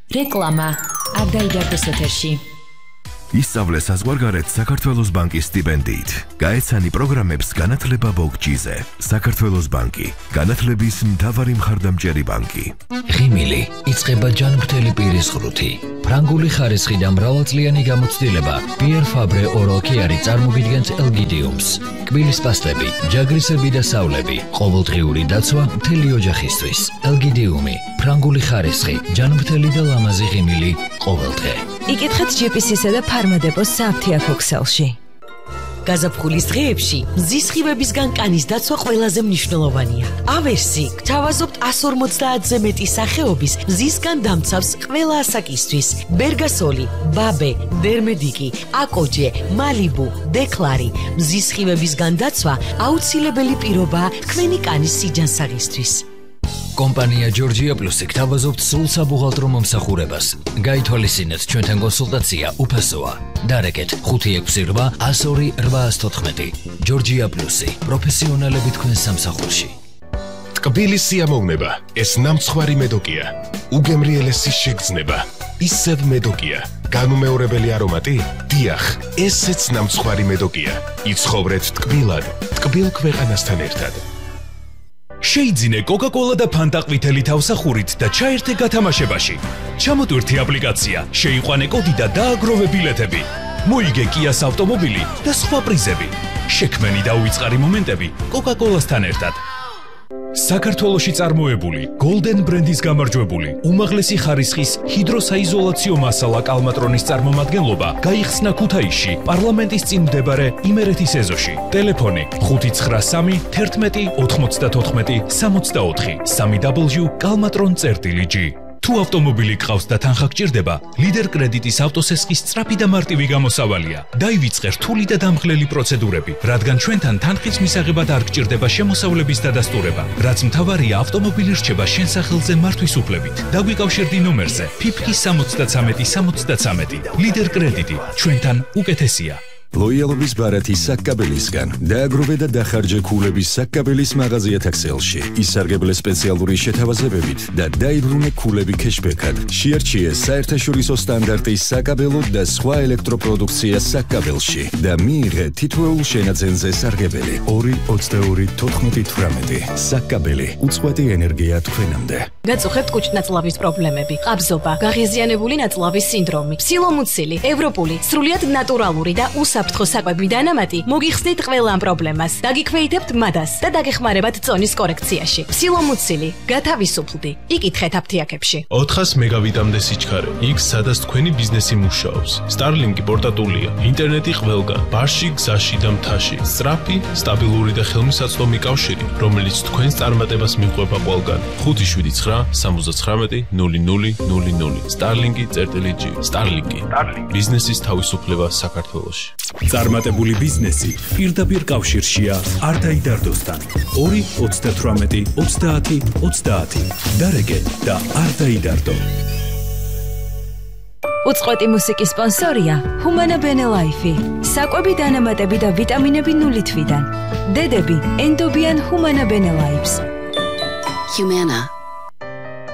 რეკლამა არ დაიდარდოს ეთერში. ისწავლე საზღვარგარეთ საქართველოს ბანკის სტიპენდიით. გაეცანი პროგრამებს განათლება ბოგჯიზე. საქართველოს ბანკი, განათლების მთავარი მხარდამჭერი ბანკი. ღიმილი იწყება ჯანმრთელი პირის ღრუთი. ფრანგული ხარისხი და მრავალწლიანი გამოცდილება Pierre Fabre Oral Care წარმოგიდგენთ ელგიდიუმს. კბილის პასტები, ჯაგრისები და სავლები, ყოველდღიური დაცვა მთელი ოჯახისთვის. ელგიდიუმი, ფრანგული ხარისხი, ჯანმრთელი და ლამაზი ღიმილი ყოველდღე. იკითხეთ GPC-სა და ფარმადეპოს სააფთიაქო ქსელში. გაზაფხულის დღეებში მზის სხივებისგან კანის დაცვა ყველაზე მნიშვნელოვანია. ავერსი გთავაზობთ 150-ზე მეტი სახეობის მზისგან დამცავს ყველა ასაკისთვის. ბერგასოლი, ბაბე, დერმედიკი, აკოჯე, მალიბუ, დეკლარი. მზის სხივებისგან დაცვა აუცილებელი პირობაა თქვენი კანის სიჯანსაღისთვის. კომპანია Georgia Plus-ი გთავაზობთ სრულ საბუღალტრო მომსახურებას. გაითვალისწინეთ ჩვენთან კონსულტაცია უფასოა. დარეკეთ 568-102-814. Georgia Plus-ი პროფესიონალები თქვენს სამსახურში. ტკბილის სიამოვნება, ეს ნამცხვარი მედოკია. უგემრიელესი შეგრძნება, ისევ მედოკია. განუმეორებელი არომატი? დიახ, ესეც ნამცხვარი მედოკია. იცხოვრეთ ტკბილად, ტკბილ ქვეყანასთან ერთად. შეიძინე Coca-Cola და Fanta ყვითელი თავსახურით და ჩაერთე გათამაშებაში. ჩამოტვირთი აპლიკაცია, შეიყვანე კოდი და დააგროვე ბილეთები. მოიგე Kia's ავტომობილი და სხვა პრიზები. შექმენი და უიწყარი მომენტები Coca-Cola-სთან ერთად. საქართველოში წარმოებული Golden ბრენდის გამარჯვებული უმაღლესი ხარისხის ჰიდროსაიზოლაციო მასალა კალმატრონის წარმომადგენლობა გაიხსნა ქუთაისში პარლამენტის წინ მდებარე იმერეთის ეზოში. ტელეფონი 593 11 94 64 www.kalmatron.gr. თუ ავტომობილი გყავს და თანხა გჭირდება, ლიდერ კრედიტის ავტოსესხის სწრაფი და მარტივი გამოსავალია. დაივიწყე რთული და დამღლელი პროცედურები, რადგან ჩვენთან თანხის მისაღებად არ გჭირდება შემოსავლების დადასტურება, რაც მთავარია ავტომობილი რჩება შენ სახელზე მართვის უფლებით. დაგვიკავშირდი ნომერზე PIPK 73 ლიდერ კრედიტი, ჩვენთან უკეთესია. ლოიალობის ბარათი საკკაბელისგან დააგროვე და დახარჯე ქულების საკკაბელის მაღაზიათა ქსელში. ისარგებლე სპეციალური შეთავაზებებით და დაიბრუნე ქულები ქეშბექად. შეარჩიე საერთაშორისო სტანდარტის საკაბელო და სხვა ელექტროპროდუქცია საკკაბელში და მიიღე თითოეულ შენაძენზე სარგებელი 2-22-14-18. საკკაბელი, უწყვეტი ენერგია თქვენამდე. გაწუხებთ კუჭნაწლავის პრობლემები, ყაბზობა, გაღიზიანებული ნაწლავის სინდრომი, ფსილომუცილი, ევროპული, სრულიად ნატურალური და საფრთხო საკვები დანამატი მოგიხსნით ყველა ამ პრობლემას. დაგიქვეითებთ მადას და დაგეხმარებათ წონის კორექციაში. ფსილომუცილი, გათავისუფლდი. იკითხეთ აფთიაქებში. 400 მეგავიტამდე სიჩქარე. იქ სადაც თქვენი ბიზნესი მუშაობს. Starlink-ი პორტატულია. ინტერნეტი ყველგან. ბარში, გზაში და მთაში. სწრაფი, სტაბილური და ხელმისაწვდომი კავშირი, რომელიც თქვენს წარმატებას მიყვება ყველგან. 579 79 0000. Starlink.gr. Starlink-ი. ბიზნესის თავისუფლება საქართველოში. წარმატებული ბიზნესი პირდაპირ კავშირშია არ დაიდარდოსთან. 2-38-30-30. დარეკე და არ დაიდარდო. უწყვეტი მუსიკის სპონსორია Humana Bene Life. საკვები დანამატები და ვიტამინები 0 თვიდან. დედები ენდობიან Humana Bene Lives. Humana